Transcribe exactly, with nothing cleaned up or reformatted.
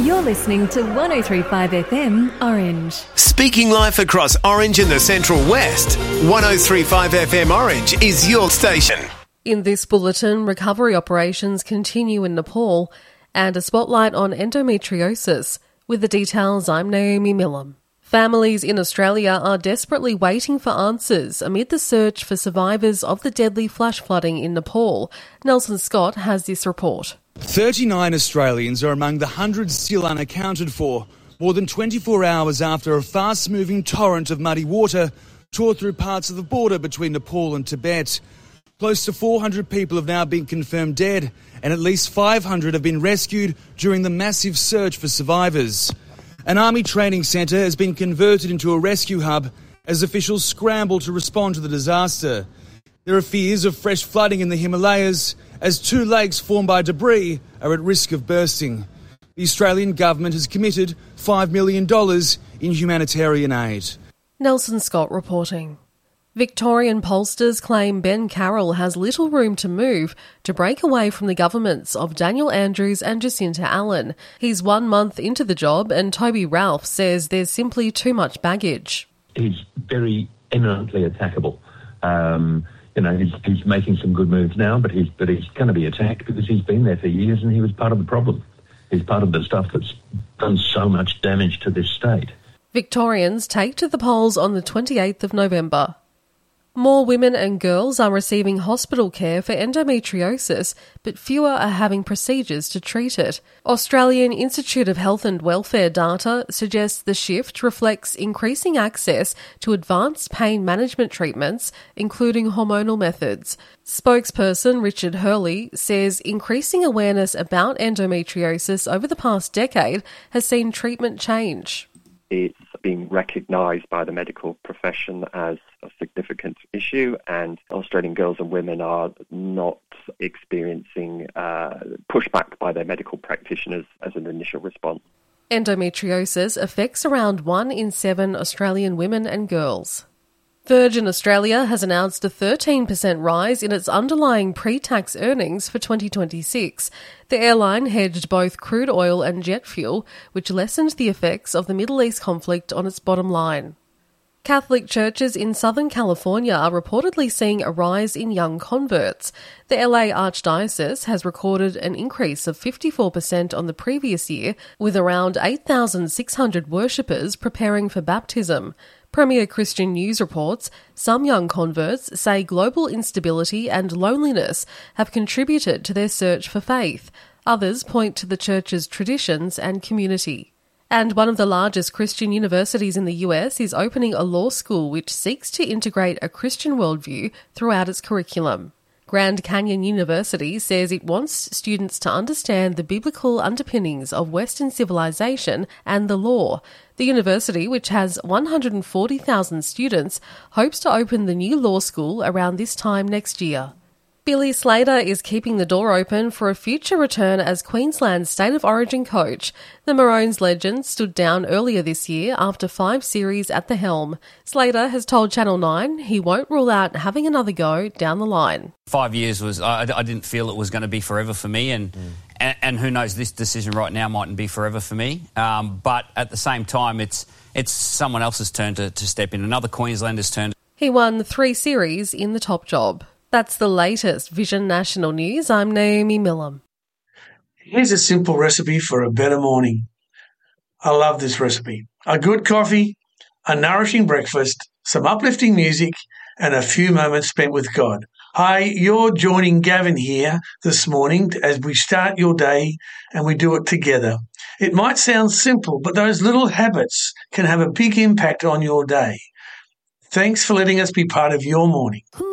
You're listening to one oh three point five F M Orange. Speaking life across Orange and the Central West, one oh three point five F M Orange is your station. In this bulletin, recovery operations continue in Nepal and a spotlight on endometriosis. With the details, I'm Naomi Millam. Families in Australia are desperately waiting for answers amid the search for survivors of the deadly flash flooding in Nepal. Nelson Scott has this report. thirty-nine Australians are among the hundreds still unaccounted for, more than twenty-four hours after a fast-moving torrent of muddy water tore through parts of the border between Nepal and Tibet. Close to four hundred people have now been confirmed dead, and at least five hundred have been rescued during the massive search for survivors. An army training centre has been converted into a rescue hub as officials scramble to respond to the disaster. There are fears of fresh flooding in the Himalayas as two lakes formed by debris are at risk of bursting. The Australian government has committed five million dollars in humanitarian aid. Nelson Scott reporting. Victorian pollsters claim Ben Carroll has little room to move to break away from the governments of Daniel Andrews and Jacinta Allen. He's one month into the job and Toby Ralph says there's simply too much baggage. He's very eminently attackable. Um, you know, he's, he's making some good moves now, but he's, but he's going to be attacked because he's been there for years and he was part of the problem. He's part of the stuff that's done so much damage to this state. Victorians take to the polls on the twenty-eighth of November. More women and girls are receiving hospital care for endometriosis, but fewer are having procedures to treat it. Australian Institute of Health and Welfare data suggests the shift reflects increasing access to advanced pain management treatments, including hormonal methods. Spokesperson Richard Hurley says increasing awareness about endometriosis over the past decade has seen treatment change. It's being recognised by the medical profession as a significant issue, and Australian girls and women are not experiencing uh, pushback by their medical practitioners as an initial response. Endometriosis affects around one in seven Australian women and girls. Virgin Australia has announced a thirteen percent rise in its underlying pre-tax earnings for twenty twenty-six. The airline hedged both crude oil and jet fuel, which lessened the effects of the Middle East conflict on its bottom line. Catholic churches in Southern California are reportedly seeing a rise in young converts. The L A Archdiocese has recorded an increase of fifty-four percent on the previous year, with around eight thousand six hundred worshippers preparing for baptism. Premier Christian News reports some young converts say global instability and loneliness have contributed to their search for faith. Others point to the church's traditions and community. And one of the largest Christian universities in the U S is opening a law school which seeks to integrate a Christian worldview throughout its curriculum. Grand Canyon University says it wants students to understand the biblical underpinnings of Western civilization and the law. The university, which has one hundred forty thousand students, hopes to open the new law school around this time next year. Billy Slater is keeping the door open for a future return as Queensland's State of Origin coach. The Maroons legend stood down earlier this year after five series at the helm. Slater has told Channel nine he won't rule out having another go down the line. Five years was, I, I didn't feel it was going to be forever for me, and, mm. and and who knows, this decision right now mightn't be forever for me. Um, but at the same time, it's it's someone else's turn to, to step in, another Queenslander's turn. He won three series in the top job. That's the latest Vision National News. I'm Naomi Millam. Here's a simple recipe for a better morning. I love this recipe. A good coffee, a nourishing breakfast, some uplifting music, and a few moments spent with God. Hi, you're joining Gavin here this morning as we start your day and we do it together. It might sound simple, but those little habits can have a big impact on your day. Thanks for letting us be part of your morning.